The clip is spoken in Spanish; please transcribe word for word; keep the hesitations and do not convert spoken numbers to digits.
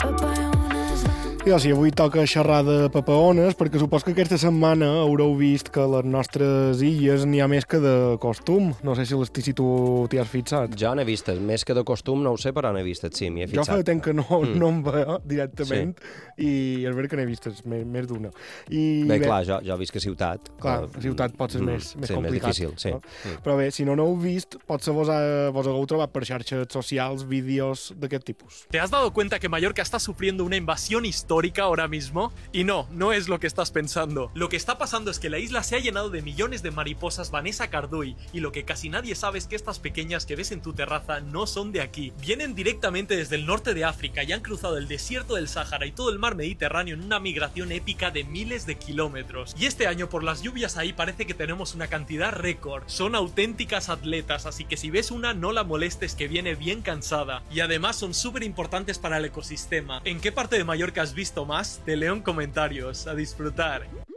I doncs, sí, avui toca xerrar de papaones, perquè supos que aquesta setmana haureu vist que a les nostres illes n'hi ha més que de costum. No sé si, si tu t'hi has fixat. Jo n'he vistes, més que de costum no ho sé, però n'he vistes, sí, m'hi he Jo fixat. fa temps que no, Mm. no em veo directament, i és veritat que n'he vistes més, més d'una. I Bé, clar, jo, jo visc a ciutat. Clar, Eh, a ciutat pot ser mm, més, més sí, complicat. més difícil, sí. No? Mm. Però bé, si no n'heu vist, potser vos, ha, vos hagueu trobat per xarxes socials vídeos d'aquest tipus. ¿Te has dado cuenta que Mallorca está sufriendo una invasión histórica ahora mismo? Y no, no es lo que estás pensando. Lo que está pasando es que la isla se ha llenado de millones de mariposas Vanessa Carduy, y lo que casi nadie sabe es que estas pequeñas que ves en tu terraza no son de aquí. Vienen directamente desde el norte de África y han cruzado el desierto del Sáhara y todo el mar Mediterráneo en una migración épica de miles de kilómetros. Y este año, por las lluvias ahí, parece que tenemos una cantidad récord. Son auténticas atletas, así que si ves una, no la molestes, que viene bien cansada. Y además son súper importantes para el ecosistema. ¿En qué parte de Mallorca has visto más? Te leo en comentarios. A disfrutar.